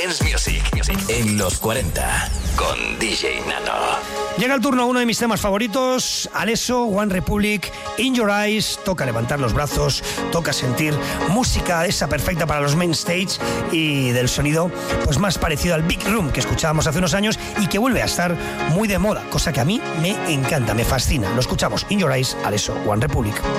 Dance Music. En los 40. Con DJ Nano. Llega el turno a uno de mis temas favoritos. Alesso, One Republic, In Your Eyes. Toca levantar los brazos, toca sentir música esa perfecta para los main stage y del sonido pues más parecido al Big Room que escuchábamos hace unos años y que vuelve a estar muy de moda, cosa que a mí me encanta, me fascina. Lo escuchamos, In Your Eyes, Alesso, One Republic.